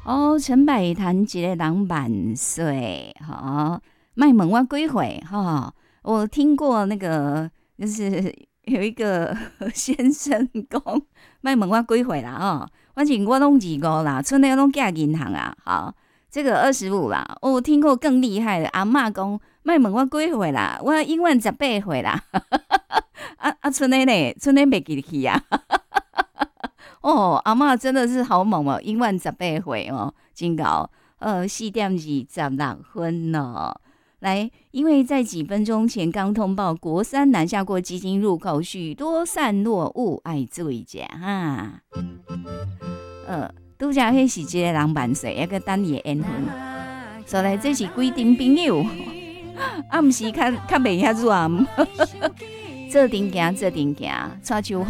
哦，陈百潭一个人万岁，哈，卖问我几岁哈？我听过那个，就是有一个先生讲，卖问我几岁啦哦，反正我拢25啦，剩下拢寄银行啊，好，这个25啦，我听过更厉害的，阿嬷讲，卖问我几岁啦，我永远18岁啦，剩下呢，剩下袂记去啊。哦，阿嬷真的是好猛哦，永远18岁哦，真高。4:26哦。来，因为在几分钟前刚通报，国三南下过基金入口，许多散落物，爱注意一下哈。拄则迄是一个人万岁，还个等伊的缘分。所以这是规定朋友，啊，毋是较袂遐热。做阵行，做阵行，带手风